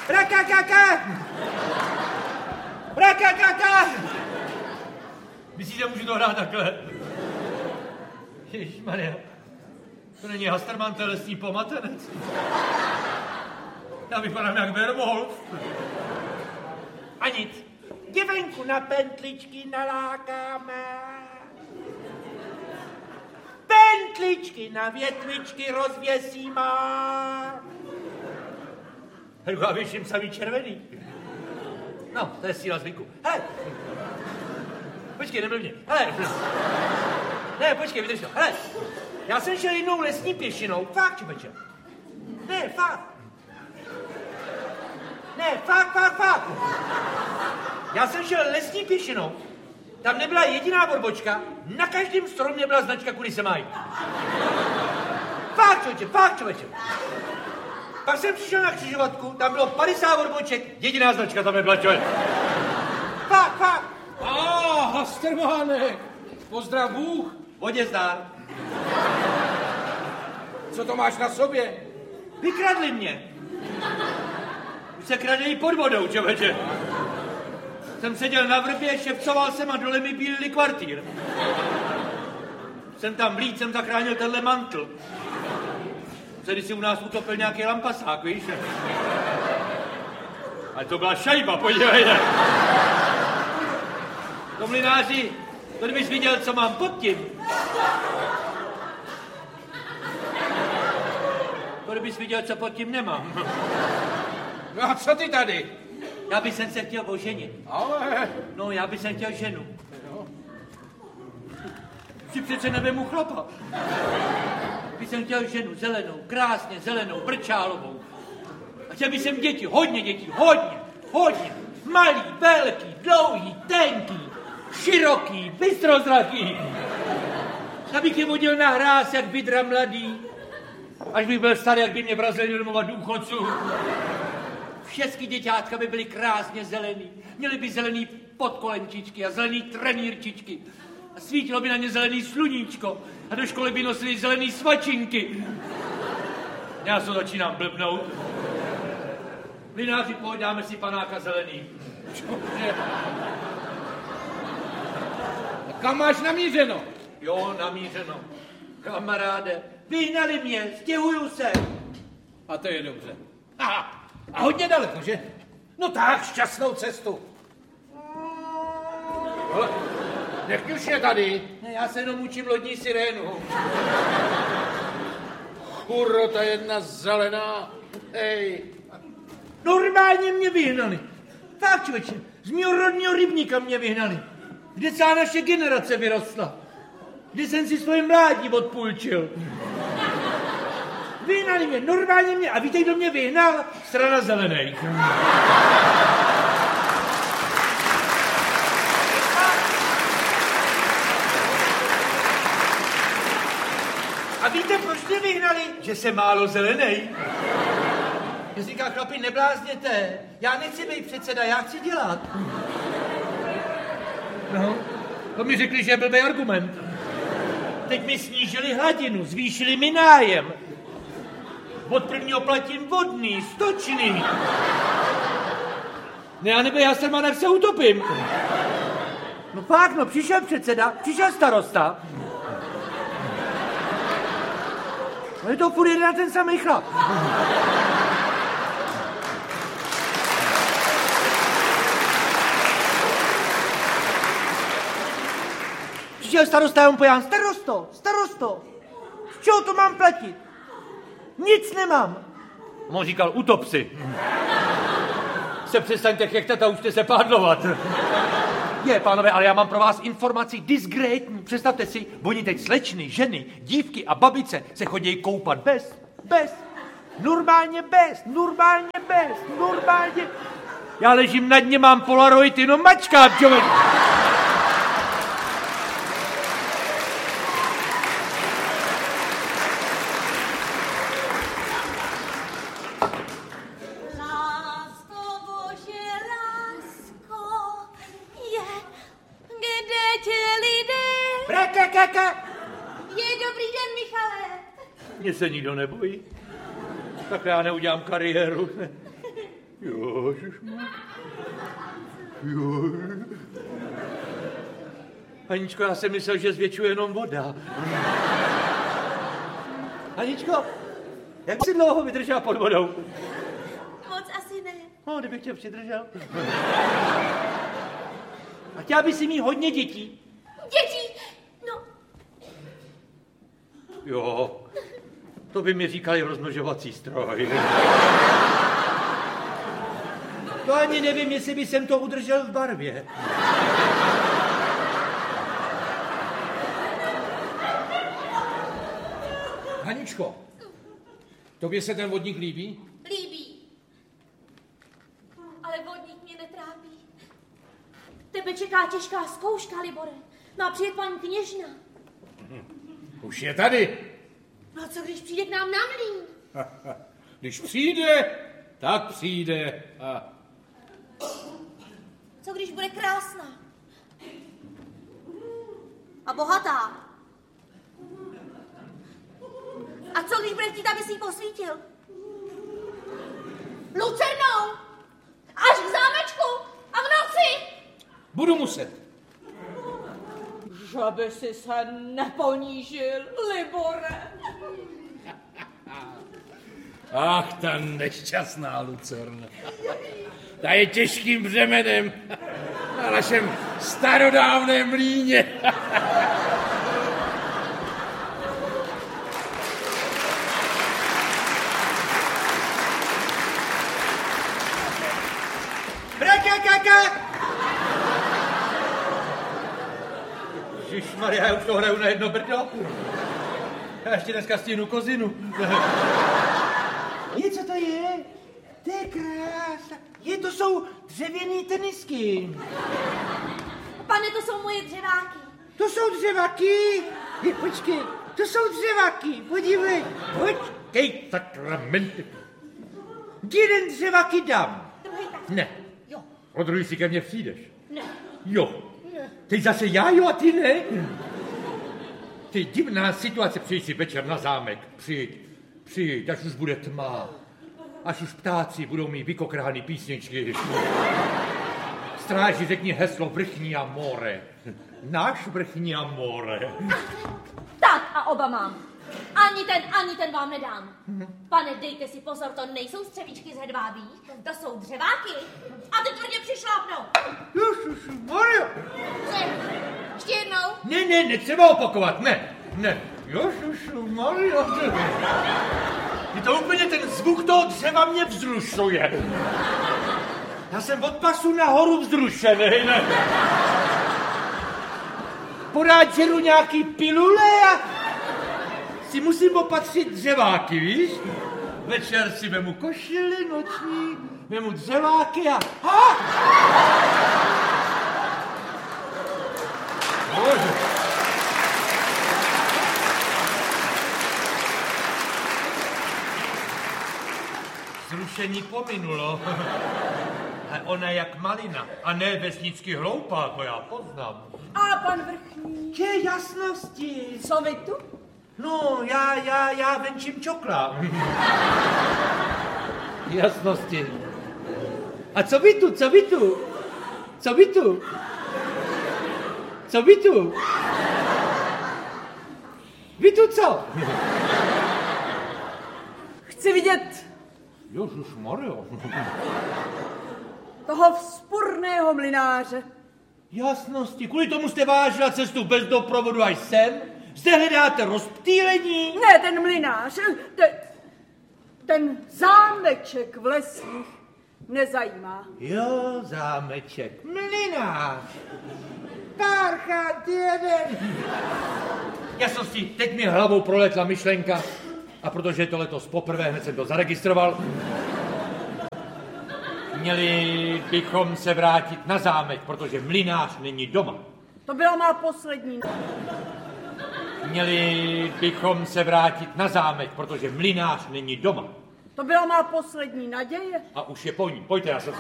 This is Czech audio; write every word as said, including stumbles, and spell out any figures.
Brakakaka! Brakakaka! Myslíte, můžu to hrát takhle? Ježišmarja, to není Hasterman, to je lesní pomatenec. Já vypadám jak Werwolf. A nic. Děvenku na pentličky nalákáme. Pentličky na větvičky rozvěsíme. Helko, já věším samý červený. No, to je síla zvyku. Hele. Počkej, nebyl mě. Hele. Ne, počkej, vydrž to. Hele. Já jsem šel jednou lesní pěšinou. Fakt, čověče. Ne, fakt. Ne, fakt, fakt, fakt. Já jsem šel lesní pěšinou. Tam nebyla jediná borbočka. Na každém stromě byla značka, kudy se mají. Fakt, čověče, fakt, čověče. Pak jsem přišel na křižovatku, tam bylo padesát borboček, jediná značka tam nebyla, člověk. Fakt, fakt. A, Hastermánek, pozdrav Bůh. Vodě zdár. Co to máš na sobě? Vykradli mě. Už se kradejí pod vodou, člověče. Jsem seděl na vrbě, šepcoval jsem a dole mi bílili kvartír. Jsem tam vlít, jsem zachránil tenhle mantl. Tady si u nás utopil nějaký lampasák, víš? Ale to byla šajba, podívejte. To mlynáři, to kdybys viděl, co mám pod tím. To kdybys viděl, co pod tím nemám. No a co ty tady? Já bych se chtěl oženit. Ale... No, já bych se chtěl ženu. Jo. Si přece nevemu chlapa. Bych jsem chtěl ženu zelenou, krásně zelenou, brčálovou. A chtěl bych jsem děti, hodně dětí, hodně, hodně. Malý, velký, dlouhý, tenký, široký, bystrozraký. Abych je vodil na hráz, jak bydra mladý. Až bych byl starý, jak by mě vrazili domova důchodců. Všechny děťátka by byly krásně zelený. Měly by zelený podkolenčičky a zelený trenýrčičky. A svítilo by na ně zelený sluníčko. A do školy by nosili zelený svačinky. Já se začínám blbnout. Mlynáři, pojď, dáme si panáka zelený. A kam máš namířeno? Jo, namířeno. Kamaráde, vyhnali mě, stěhuju se. A to je dobře. Aha. A hodně daleko, že? No tak, šťastnou cestu. Ale nech už je tady. Ne, já se jenom učím lodní sirénu. Kurota jedna zelená. Hej. Normálně mě vyhnali. Tak, člověče, z mýho rodního rybníka mě vyhnali. Kde celá naše generace vyrostla. Kde jsem si svoje mládí odpůjčil. Vyhnali mě, normálně mě. A víte, kdo mě vyhnal? Strana zelených. A víte, proč mě vyhnali? Že jsem málo zelenej. Já říká, chlapi, neblázněte. Já nechci být předseda, já chci dělat. No, to mi řekli, že je blbý argument. Teď mi snížili hladinu, zvýšili mi nájem. Od prvního platím vodný, stočný. Ne, já nebo já jsem jak se utopím. No fakt, no, přišel předseda, přišel starosta. No je to furt jeden ten samý chlap. Přišel starosta a on poján, starosto, starosto, z čeho to mám platit? Nic nemám. A on říkal, utop si. Se přestaňte chechtat a učte se pádlovat. Je, pánové, ale já mám pro vás informaci diskrétní. Představte si, oni teď slečny, ženy, dívky a babice se chodí koupat bez, bez, normálně bez, normálně bez, normálně. Já ležím na dně, mám polaroid, jenom mačkám, člověk. Je dobrý den, Michale. Mě se nikdo nebojí. Tak já neudělám kariéru. Jo, jo. Aničko, já jsem myslel, že zvětšuje jenom voda. Aničko, jak jsi dlouho vydržela pod vodou? Moc asi ne. No, kdybych tě přidržel. A chtěla by si mít hodně dětí? Dětí? No. Jo, to by mi říkali rozmnožovací stroj. To ani nevím, jestli by jsem to udržel v barvě. Haničko, tobě se ten vodník líbí? Líbí. Ale vodník mě netrápí. Tebe čeká těžká zkouška, Libore. Má přijet paní kněžna. Už je tady. No a co když přijde k nám na mlýn? Když přijde, tak přijde. A... Co když bude krásná? A bohatá? A co když bude chtít, aby si ji posvítil? Lucernou! Až k zámečku! A v noci! Budu muset. Že by si se neponížil, Libore. Ach, ta nešťastná Lucerna. Ta je těžkým břemenem na našem starodávném mlýně. Ježišmarja, já už to hraju na jedno brdo. Já ještě dneska stihnu kozinu. Je, co to je? To je krása. Je, to jsou dřevěný tenisky. Pane, to jsou moje dřeváky. To jsou dřevaky. Je, počkej, to jsou dřevaky. Podívej, počkej, sakramenty. Jeden dřevaky dám. Druhý tak. Ne. Jo. O druhý si ke mně přijdeš. Ne. Jo. Ne. Teď zase já, jo, a ty ne? Ty divná situace, přijď si večer na zámek, přijď, přijď, až už bude tma, až už ptáci budou mít vykokrány písničky. Stráži řekni heslo vrchní a more. Náš vrchní a more. Tak a oba mám. Ani ten, ani ten vám nedám. Pane, dejte si pozor, to nejsou střevíčky z hedvábí, to jsou dřeváky. A ty tvrdě přišlápnou. Ježišmarja. Co? Ještě jednou? Ne, ne, netřeba opakovat, ne, ne. Ježišmarja. Je to úplně ten zvuk toho dřeva mě vzrušuje. Já jsem od pasu nahoru vzrušený, ne. Porád žeru nějaký pilule a si musím opatřit dřeváky, víš? Večer si vemu košili noční, vemu dřeváky a... Ha! Bože. Zrušení pominulo. A ona jak malina a ne vesnicky hloupá, to já poznám. A pan vrchní? Ke jasnosti. Co vy tu? No, já, já, já venčím čokla. Jasnosti. A co vy tu, co vy tu? Co vy tu? Co vy tu? Vy tu co? Chci vidět Ježišmarjo. toho vzpurného mlynáře. Jasnosti, kvůli tomu jste vážila cestu bez doprovodu až sem? Zde hledáte rozptýlení? Ne, ten mlynář, ten, ten zámeček v lesích nezajímá. Jo, zámeček, mlynář. Párchant jeden. Jasnosti, teď mi hlavou proletla myšlenka a protože je to letos poprvé, hned jsem to zaregistroval. Měli bychom se vrátit na zámek, protože mlynář není doma. To byla má poslední. Měli bychom se vrátit na zámek, protože mlynář není doma. To byla má poslední naděje. A už je po ní. Pojďte, já se...